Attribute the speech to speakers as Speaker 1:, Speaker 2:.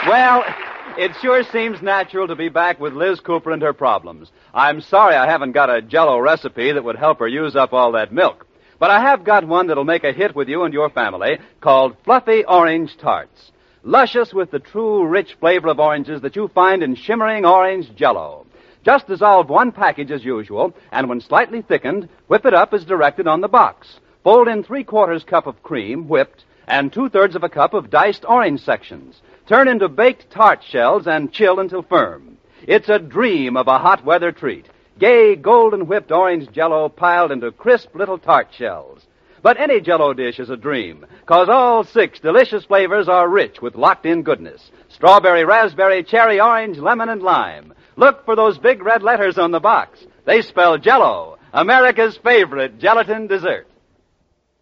Speaker 1: Well, it sure seems natural to be back with Liz Cooper and her problems. I'm sorry I haven't got a Jell-O recipe that would help her use up all that milk. But I have got one that'll make a hit with you and your family called Fluffy Orange Tarts. Luscious with the true rich flavor of oranges that you find in shimmering orange Jell-O. Just dissolve one package as usual, and when slightly thickened, whip it up as directed on the box. Fold in 3/4 cup of cream, whipped, and 2/3 of a cup of diced orange sections. Turn into baked tart shells and chill until firm. It's a dream of a hot weather treat. Gay, golden whipped orange Jell-O piled into crisp little tart shells. But any Jell-O dish is a dream, 'cause all 6 delicious flavors are rich with locked-in goodness. Strawberry, raspberry, cherry, orange, lemon, and lime. Look for those big red letters on the box. They spell Jell-O, America's favorite gelatin dessert.